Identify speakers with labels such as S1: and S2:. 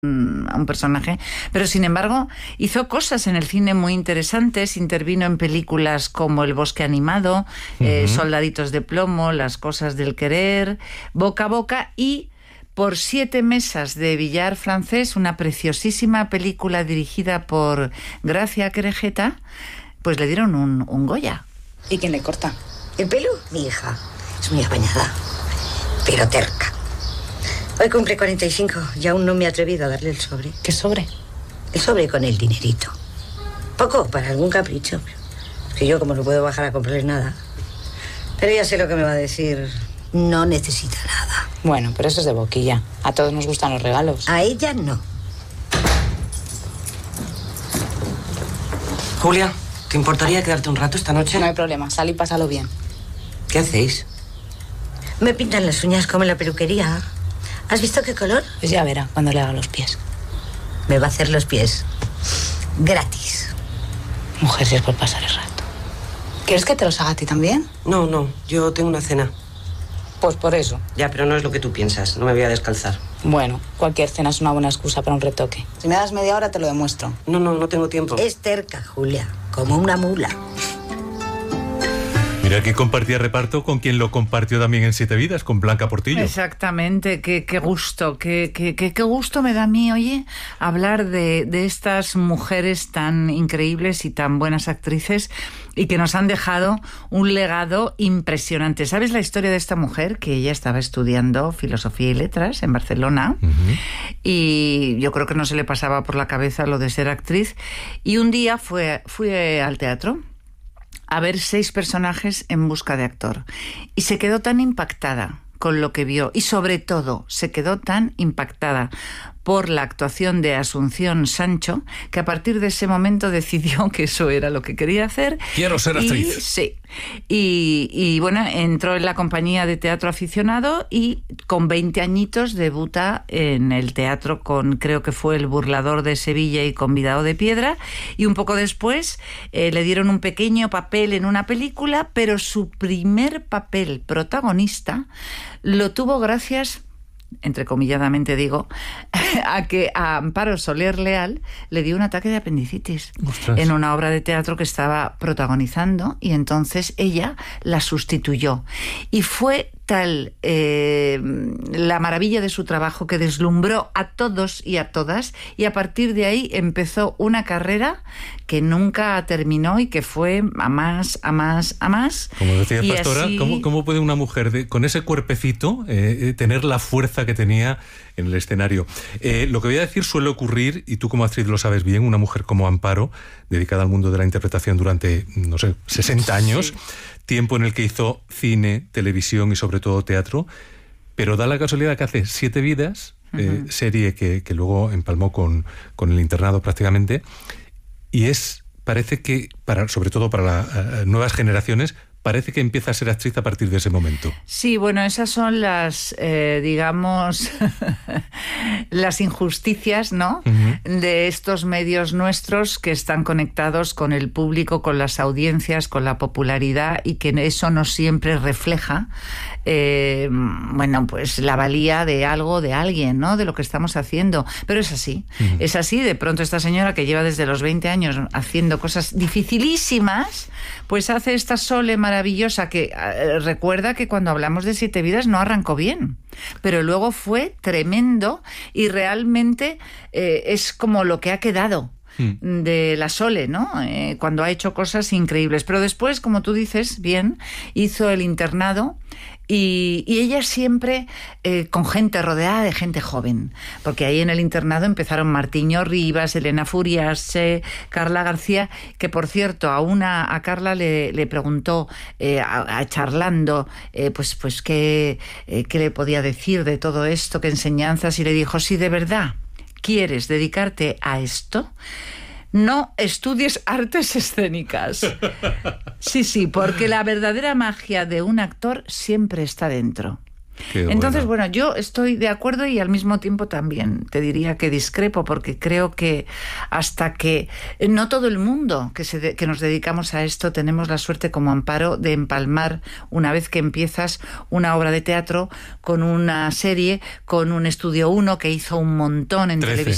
S1: a un personaje, pero sin embargo hizo cosas en el cine muy interesantes, intervino en películas como El bosque animado, Soldaditos de plomo, Las cosas del querer, Boca a boca y Por 7 mesas de billar francés, una preciosísima película dirigida por Gracia Querejeta, pues le dieron un Goya.
S2: ¿Y quién le corta?
S3: ¿El pelo? Mi hija. Es muy apañada, pero terca. Hoy cumple 45 y aún no me he atrevido a darle el sobre.
S2: ¿Qué sobre?
S3: El sobre con el dinerito. Poco, para algún capricho. Que yo, como no puedo bajar a comprarle nada. Pero ya sé lo que me va a decir. No necesita nada.
S2: Bueno, pero eso es de boquilla. A todos nos gustan los regalos.
S3: A ella no.
S4: Julia, ¿te importaría quedarte un rato esta noche?
S2: No hay problema, sal y pásalo bien.
S4: ¿Qué hacéis?
S3: Me pintan las uñas como en la peluquería. ¿Has visto qué color?
S2: Pues ya verá cuando le haga los pies.
S3: Me va a hacer los pies. Gratis.
S2: Mujer, si es por pasar el rato. ¿Quieres que te los haga a ti también?
S4: No, yo tengo una cena.
S2: Pues por eso.
S4: Ya, pero no es lo que tú piensas. No me voy a descalzar.
S2: Bueno, cualquier cena es una buena excusa para un retoque. Si me das media hora te lo demuestro.
S4: No tengo tiempo.
S3: Es terca, Julia. Como una mula.
S5: Mira que compartía reparto con quien lo compartió también en 7 vidas, con Blanca Portillo.
S1: Exactamente, qué gusto, qué gusto me da a mí, oye, hablar de estas mujeres tan increíbles y tan buenas actrices y que nos han dejado un legado impresionante. ¿Sabes la historia de esta mujer? Que ella estaba estudiando Filosofía y Letras en Barcelona y yo creo que no se le pasaba por la cabeza lo de ser actriz y un día fui al teatro a ver 6 personajes en busca de actor. Y se quedó tan impactada con lo que vio y sobre todo se quedó tan impactada por la actuación de Asunción Sancho, que a partir de ese momento decidió que eso era lo que quería hacer.
S5: Quiero ser actriz.
S1: Sí. Y bueno, entró en la compañía de teatro aficionado y con 20 añitos debuta en el teatro con, creo que fue El burlador de Sevilla y Convidado de piedra, y un poco después le dieron un pequeño papel en una película, pero su primer papel protagonista lo tuvo gracias, entrecomilladamente digo, a que a Amparo Soler Leal le dio un ataque de apendicitis.
S5: ¡Ostras!
S1: En una obra de teatro que estaba protagonizando y entonces ella la sustituyó. Y fue tal la maravilla de su trabajo que deslumbró a todos y a todas y a partir de ahí empezó una carrera que nunca terminó y que fue a más.
S5: Como decía
S1: y
S5: Pastora,
S1: así...
S5: ¿cómo puede una mujer con ese cuerpecito tener la fuerza que tenía en el escenario? Lo que voy a decir suele ocurrir, y tú como actriz lo sabes bien, una mujer como Amparo, dedicada al mundo de la interpretación durante, 60 años, sí. Tiempo en el que hizo cine, televisión y sobre todo teatro, pero da la casualidad que hace 7 vidas, serie que luego empalmó con El internado prácticamente, y parece que, sobre todo para las nuevas generaciones, parece que empieza a ser actriz a partir de ese momento.
S1: Sí, bueno, esas son las, digamos, las injusticias, ¿no? De estos medios nuestros que están conectados con el público, con las audiencias, con la popularidad y que eso no siempre refleja, pues la valía de algo, de alguien, ¿no? De lo que estamos haciendo. Pero es así, es así. De pronto esta señora que lleva desde los 20 años haciendo cosas dificilísimas, pues hace esta Sole maravillosa que recuerda que cuando hablamos de 7 vidas no arrancó bien, pero luego fue tremendo y realmente es como lo que ha quedado de la Sole, ¿no? Cuando ha hecho cosas increíbles. Pero después, como tú dices bien, hizo El internado y ella siempre con gente, rodeada de gente joven, porque ahí en El internado empezaron Martiño Rivas, Elena Furiase, Carla García, que por cierto a Carla le preguntó charlando pues qué le podía decir de todo esto, qué enseñanzas, y le dijo: si de verdad quieres dedicarte a esto, no estudies artes escénicas. Sí, porque la verdadera magia de un actor siempre está dentro. Entonces, bueno, yo estoy de acuerdo y al mismo tiempo también te diría que discrepo, porque creo que hasta que no todo el mundo que nos dedicamos a esto tenemos la suerte como Amparo de empalmar, una vez que empiezas una obra de teatro, con una serie, con un Estudio 1 que hizo un montón en
S5: 13.
S1: televisión.